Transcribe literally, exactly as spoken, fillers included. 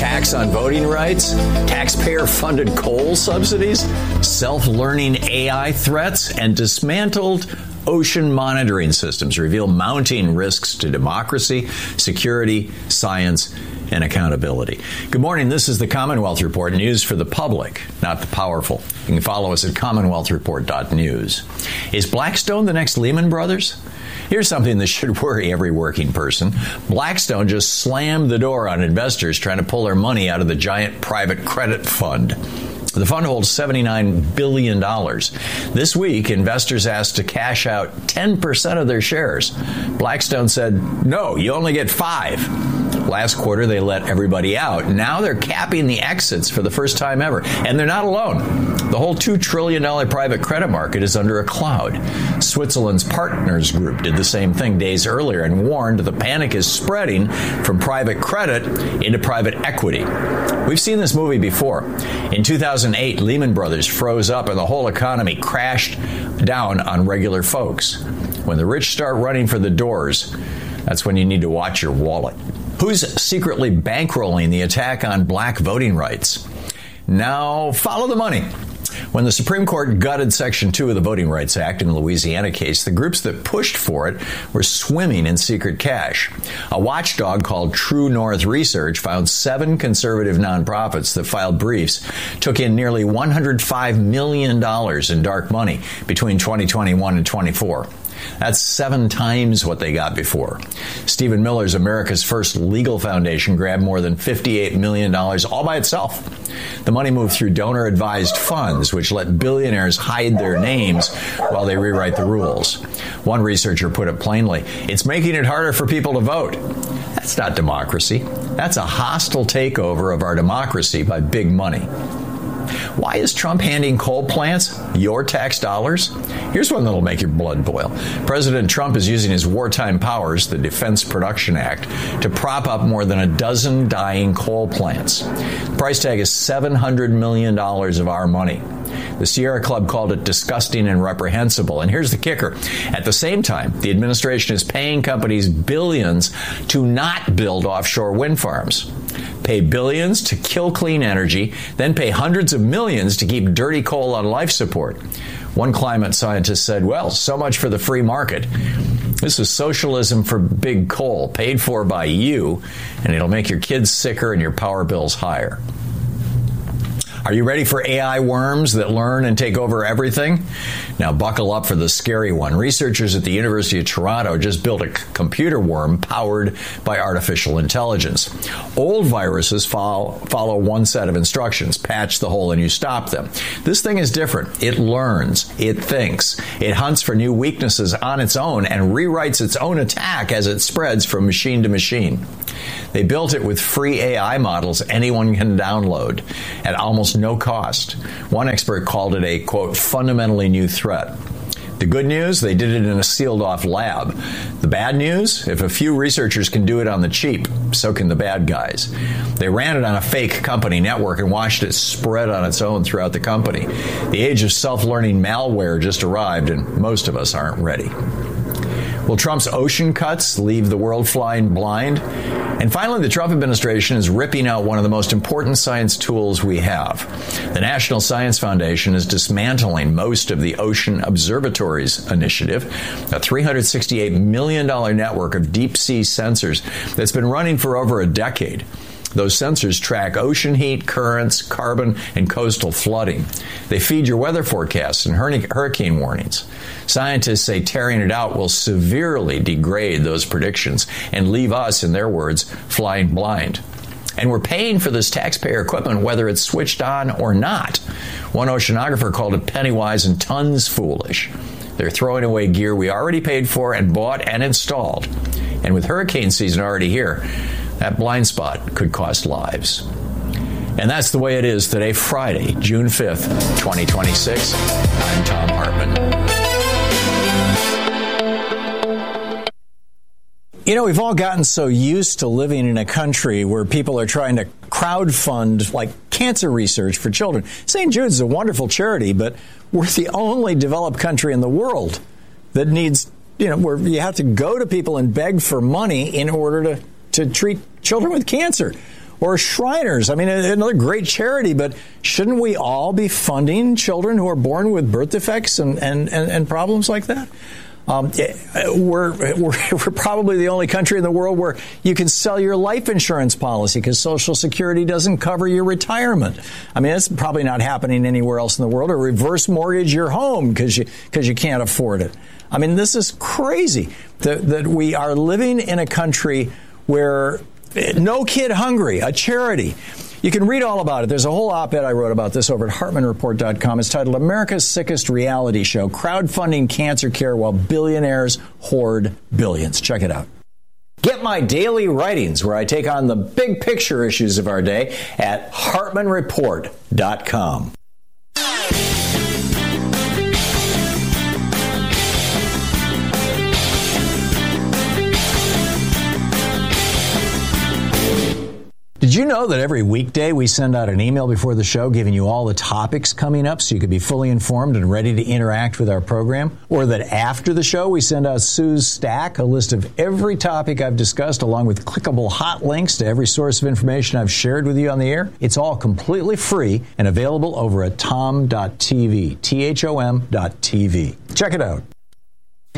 tax on voting rights, taxpayer-funded coal subsidies, self-learning A I threats, and dismantled ocean monitoring systems reveal mounting risks to democracy, security, science, and accountability. Good morning. This is the Commonwealth Report, news for the public, not the powerful. You can follow us at commonwealth report dot news. Is Blackstone the next Lehman Brothers? Here's something that should worry every working person. Blackstone just slammed the door on investors trying to pull their money out of the giant private credit fund. The fund holds seventy-nine billion dollars. This week, investors asked to cash out ten percent of their shares. Blackstone said, no, you only get five. Last quarter, they let everybody out. Now they're capping the exits for the first time ever. And they're not alone. The whole two trillion dollars private credit market is under a cloud. Switzerland's Partners Group did the same thing days earlier and warned the panic is spreading from private credit into private equity. We've seen this movie before. In two thousand eight, Lehman Brothers froze up and the whole economy crashed down on regular folks. When the rich start running for the doors, that's when you need to watch your wallet. Who's secretly bankrolling the attack on black voting rights? Now, follow the money. When the Supreme Court gutted Section two of the Voting Rights Act in the Louisiana case, the groups that pushed for it were swimming in secret cash. A watchdog called True North Research found seven conservative nonprofits that filed briefs took in nearly one hundred five million dollars in dark money between twenty twenty-one and twenty-four. That's seven times what they got before. Stephen Miller's America's First Legal Foundation grabbed more than fifty-eight million dollars all by itself. The money moved through donor-advised funds, which let billionaires hide their names while they rewrite the rules. One researcher put it plainly, it's making it harder for people to vote. That's not democracy. That's a hostile takeover of our democracy by big money. Why is Trump handing coal plants your tax dollars? Here's one that'll make your blood boil. President Trump is using his wartime powers, the Defense Production Act, to prop up more than a dozen dying coal plants. The price tag is seven hundred million dollars of our money. The Sierra Club called it disgusting and reprehensible. And here's the kicker. At the same time, the administration is paying companies billions to not build offshore wind farms. Pay billions to kill clean energy, then pay hundreds of millions to keep dirty coal on life support. One climate scientist said, well, so much for the free market. This is socialism for big coal, paid for by you, and it'll make your kids sicker and your power bills higher. Are you ready for A I worms that learn and take over everything? Now buckle up for the scary one. Researchers at the University of Toronto just built a c- computer worm powered by artificial intelligence. Old viruses follow, follow one set of instructions. Patch the hole and you stop them. This thing is different. It learns. It thinks. It hunts for new weaknesses on its own and rewrites its own attack as it spreads from machine to machine. They built it with free A I models anyone can download at almost no cost. One expert called it a, quote, fundamentally new threat. The good news, they did it in a sealed-off lab. The bad news, if a few researchers can do it on the cheap, so can the bad guys. They ran it on a fake company network and watched it spread on its own throughout the company. The age of self-learning malware just arrived, and most of us aren't ready. Will Trump's ocean cuts leave the world flying blind? And finally, the Trump administration is ripping out one of the most important science tools we have. The National Science Foundation is dismantling most of the Ocean Observatories Initiative, a three hundred sixty-eight million dollars network of deep-sea sensors that's been running for over a decade. Those sensors track ocean heat, currents, carbon, and coastal flooding. They feed your weather forecasts and hurricane warnings. Scientists say tearing it out will severely degrade those predictions and leave us, in their words, flying blind. And we're paying for this taxpayer equipment whether it's switched on or not. One oceanographer called it penny-wise and tons foolish. They're throwing away gear we already paid for and bought and installed. And with hurricane season already here, that blind spot could cost lives. And that's the way it is today, Friday, June fifth, twenty twenty-six. I'm Thom Hartmann. You know, we've all gotten so used to living in a country where people are trying to crowdfund, like, cancer research for children. Saint Jude's is a wonderful charity, but we're the only developed country in the world that needs, you know, where you have to go to people and beg for money in order to, to treat children with cancer. or Shriners. I mean, another great charity, but shouldn't we all be funding children who are born with birth defects and, and, and, and problems like that? Um, we're, we're we're probably the only country in the world where you can sell your life insurance policy because Social Security doesn't cover your retirement. I mean, it's probably not happening anywhere else in the world. Or reverse mortgage your home because you because you can't afford it. I mean, this is crazy that, that we are living in a country where No Kid Hungry, a charity. You can read all about it. There's a whole op-ed I wrote about this over at Hartman Report dot com. It's titled America's Sickest Reality Show, Crowdfunding Cancer Care While Billionaires Hoard Billions. Check it out. Get my daily writings where I take on the big picture issues of our day at Hartman Report dot com. Did you know that every weekday we send out an email before the show giving you all the topics coming up so you can be fully informed and ready to interact with our program? Or that after the show we send out Sue's Stack, a list of every topic I've discussed along with clickable hot links to every source of information I've shared with you on the air? It's all completely free and available over at tom dot t v, T H O M dot T V. Check it out.